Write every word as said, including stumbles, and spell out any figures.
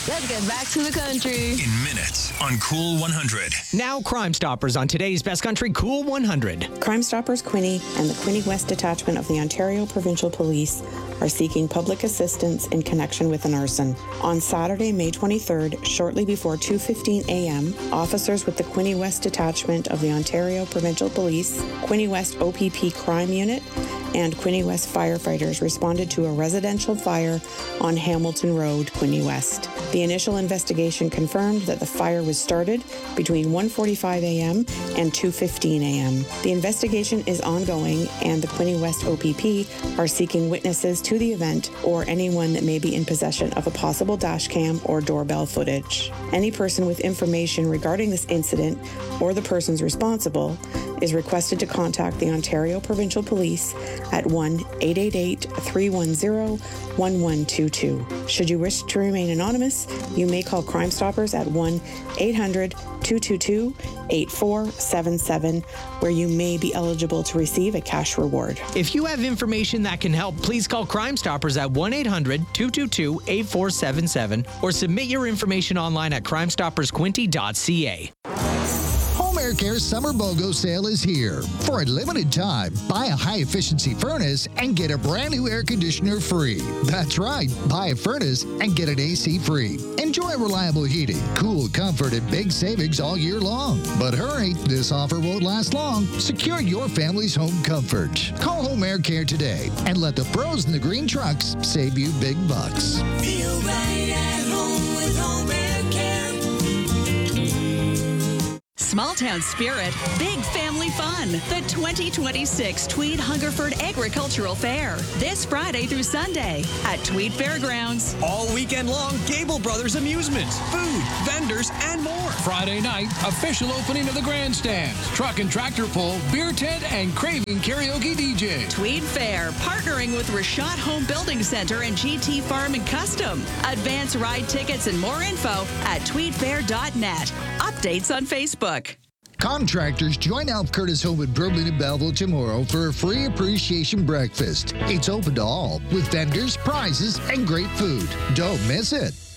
Let's get back to the country. In minutes on Cool one hundred. Now, Crime Stoppers on today's Best Country Cool one hundred. Crime Stoppers Quinte and the Quinte West Detachment of the Ontario Provincial Police are seeking public assistance in connection with an arson. On Saturday, May twenty-third, shortly before two fifteen a.m., officers with the Quinte West Detachment of the Ontario Provincial Police, Quinte West O P P Crime Unit, and Quinte West firefighters responded to a residential fire on Hamilton Road, Quinte West. The initial investigation confirmed that the fire was started between one forty-five a.m. and two fifteen a.m. The investigation is ongoing, and the Quinte West O P P are seeking witnesses to the event or anyone that may be in possession of a possible dash cam or doorbell footage. Any person with information regarding this incident or the persons responsible is requested to contact the Ontario Provincial Police at one eight eight eight, three one zero, one one two two. Should you wish to remain anonymous, you may call Crime Stoppers at one eight hundred, two two two, eight four seven seven, where you may be eligible to receive a cash reward. If you have information that can help, please call Crime Stoppers at one eight hundred, two two two, eight four seven seven or submit your information online at crime stoppers quinte dot c a. Home Air Care's Summer BOGO sale is here. For a limited time, buy a high-efficiency furnace and get a brand new air conditioner free. That's right, buy a furnace and get an A C free. Enjoy reliable heating, cool comfort, and big savings all year long. But hurry, this offer won't last long. Secure your family's home comfort. Call Home Air Care today and let the pros in the green trucks save you big bucks. Feel right at home with Home Air Care. Small town spirit, big family fun. The twenty twenty-six Tweed Hungerford Agricultural Fair. This Friday through Sunday at Tweed Fairgrounds. All weekend long, Gable Brothers amusements, food, vendors, and more. Friday night, official opening of the grandstands, truck and tractor pull, beer tent, and Craving Karaoke D J. Tweed Fair, partnering with Rashad Home Building Center and G T Farm and Custom. Advance ride tickets and more info at tweed fair dot net. Updates on Facebook. Contractors, join Alf Curtis Home in Brooklyn and Belleville tomorrow for a free appreciation breakfast. It's open to all with vendors, prizes, and great food. Don't miss it.